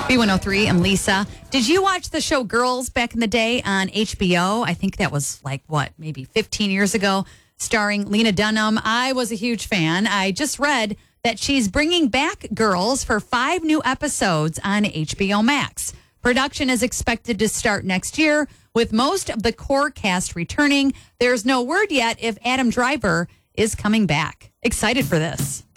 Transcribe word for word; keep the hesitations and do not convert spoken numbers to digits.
B one oh three and Lisa. Did you watch the show Girls back in the day on H B O? I think that was like, what, maybe fifteen years ago, starring Lena Dunham. I was a huge fan. I just read that she's bringing back Girls for five new episodes on H B O Max. Production is expected to start next year, with most of the core cast returning. There's no word yet if Adam Driver is coming back. Excited for this.